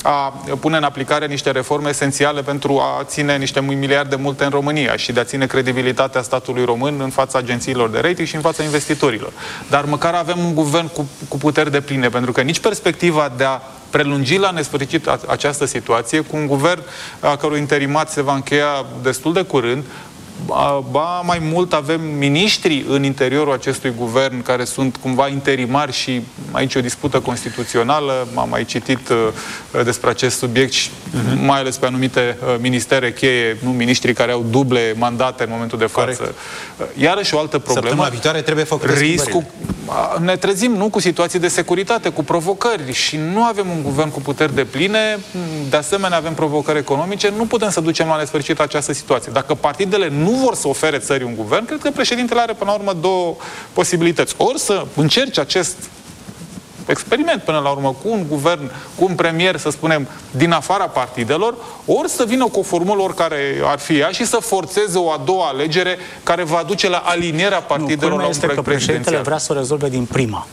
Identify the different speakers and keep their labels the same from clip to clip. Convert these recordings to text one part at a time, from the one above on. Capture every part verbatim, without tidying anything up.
Speaker 1: a pune în aplicare niște reforme esențiale pentru a ține niște miliarde multe în România și de a ține credibilitatea statului român în fața agențiilor de rating și în fața investitorilor. Dar măcar avem un guvern cu, cu puteri depline, pentru că nici perspectiva de a prelungi la nesfârșit această situație, cu un guvern a cărui interimat se va încheia destul de curând. Ba mai mult, avem miniștri în interiorul acestui guvern care sunt cumva interimari și aici o dispută constituțională. Am mai citit uh, despre acest subiect și uh-huh. mai ales pe anumite uh, ministere cheie, nu, miniștri care au duble mandate în momentul de față. Corect. Iarăși o altă problemă. Săptămâna viitoare trebuie făcută riscul. Ne trezim, nu, cu situații de securitate, cu provocări și nu avem un guvern cu puteri depline, de asemenea avem provocări economice, nu putem să ducem la nesfârșit această situație. Dacă partidele nu vor să ofere țării un guvern, cred că președintele are până la urmă două posibilități. Ori să încerce acest experiment până la urmă cu un guvern, cu un premier, să spunem, din afara partidelor, ori să vină cu o formulă oricare ar fi ea și să forțeze o a doua alegere care va duce la alinierea partidelor nu, la un
Speaker 2: este că președintele vrea să o rezolve din prima.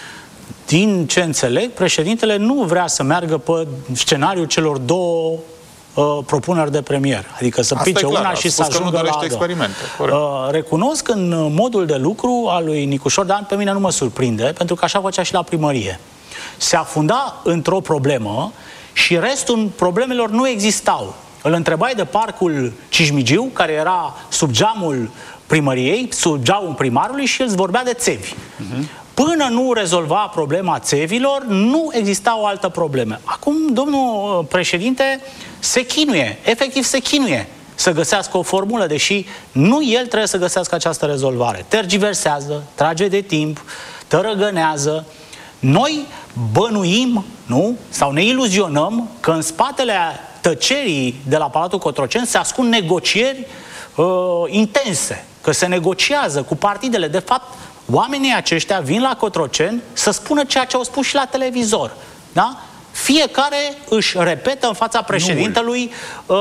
Speaker 2: Din ce înțeleg, președintele nu vrea să meargă pe scenariul celor două Uh, propuneri de premier. Adică să pice una și să ajungă la a doua. Uh, recunosc că în modul de lucru al lui Nicu Șordan, pe mine nu mă surprinde, pentru că așa făcea și la primărie. Se afunda într-o problemă și restul problemelor nu existau. Îl întrebai de parcul Cismigiu, care era sub geamul primăriei, sub geamul primarului și el îți vorbea de țevi. Uh-huh. Până nu rezolva problema țevilor, nu exista o altă problemă. Acum, domnul președinte se chinuie, efectiv se chinuie să găsească o formulă, deși nu el trebuie să găsească această rezolvare. Tergiversează, trage de timp, tărăgânează. Noi bănuim, nu? Sau ne iluzionăm că în spatele tăcerii de la Palatul Cotroceni se ascund negocieri uh, intense, că se negociază cu partidele. De fapt, oamenii aceștia vin la Cotroceni să spună ceea ce au spus și la televizor. Da? Fiecare își repetă în fața președintelui uh,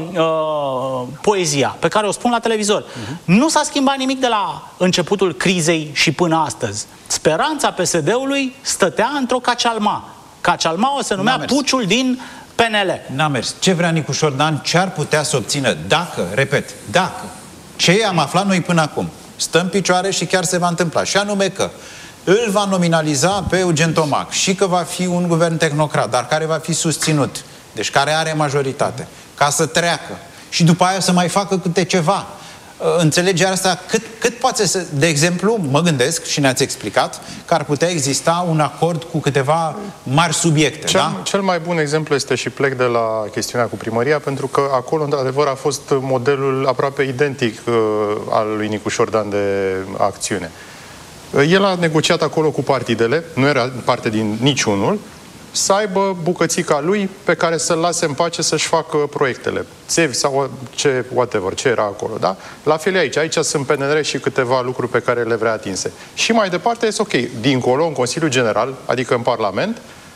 Speaker 2: uh, poezia pe care o spun la televizor. Uh-huh. Nu s-a schimbat nimic de la începutul crizei și până astăzi. Speranța P S D-ului stătea într-o cacealma. Cacealma se numea puciul din P N L.
Speaker 3: N-a mers. Ce vrea Nicu Șordan? Ce ar putea să obțină dacă, repet, dacă, ce am aflat noi până acum, stă în picioare și chiar se va întâmpla. Și anume că îl va nominaliza pe Eugen Tomac și că va fi un guvern tehnocrat, dar care va fi susținut, deci care are majoritate, ca să treacă. Și după aia să mai facă câte ceva. Înțelegerea asta, cât, cât poate să... De exemplu, mă gândesc, și ne-ați explicat, că ar putea exista un acord cu câteva mari subiecte,
Speaker 4: cel,
Speaker 3: da?
Speaker 4: Cel mai bun exemplu este, și plec de la chestiunea cu primăria, pentru că acolo, într-adevăr, a fost modelul aproape identic uh, al lui Nicu Șordan de acțiune. El a negociat acolo cu partidele, nu era parte din niciunul, să aibă bucățica lui pe care să-l lase în pace să-și facă proiectele. Țevi sau ce, whatever, ce era acolo, da? La fel aici. Aici sunt P N R și câteva lucruri pe care le vrea atinse. Și mai departe este ok. Dincolo, în Consiliul General, adică în Parlament,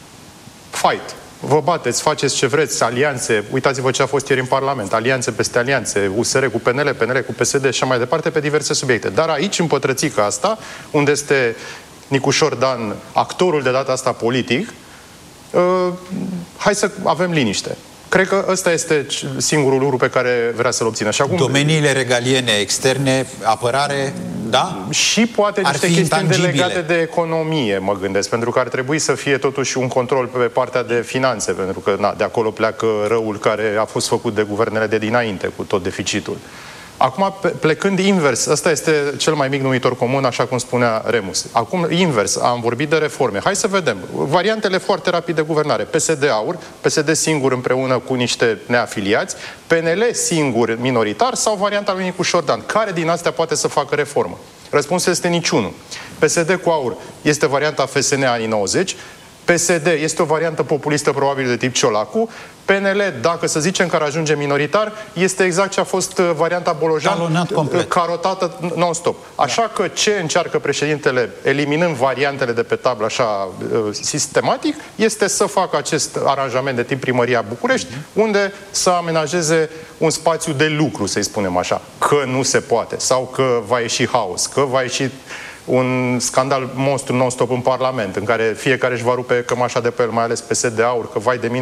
Speaker 4: fight. Vă bateți, faceți ce vreți, alianțe. Uitați-vă ce a fost ieri în Parlament. Alianțe peste alianțe, U S R cu P N L, P N L cu P S D și mai departe pe diverse subiecte. Dar aici, în pătrățica asta, unde este Nicu Șordan, actorul de data asta politic, uh, hai să avem liniște. Cred că ăsta este singurul lucru pe care vrea să-l obțină. Și acum,
Speaker 3: domeniile regaliene, externe, apărare, da?
Speaker 4: Și poate niște chestiuni de legate de economie, mă gândesc, pentru că ar trebui să fie totuși un control pe partea de finanțe, pentru că na, de acolo pleacă răul care a fost făcut de guvernele de dinainte, cu tot deficitul. Acum, plecând invers, ăsta este cel mai mic numitor comun, așa cum spunea Remus. Acum, invers, am vorbit de reforme. Hai să vedem. Variantele foarte rapide de guvernare. P S D aur, P S D singur împreună cu niște neafiliați, P N L singur minoritar sau varianta lui Nicu Șordan. Care din astea poate să facă reformă? Răspunsul este niciunul. P S D cu aur este varianta F S N anii nouăzeci, P S D este o variantă populistă probabil de tip Ciolacu, P N L, dacă să zicem că ar ajunge minoritar, este exact ce a fost varianta Bolojan, carotată non-stop. Așa că ce încearcă președintele, eliminând variantele de pe tablă așa sistematic, este să facă acest aranjament de tip Primăria București, unde să amenajeze un spațiu de lucru, să-i spunem așa, că nu se poate, sau că va ieși haos, că va ieși un scandal monstru non-stop în Parlament, în care fiecare își va rupe cămașa de pe el, mai ales P S D aur, că vai de mine,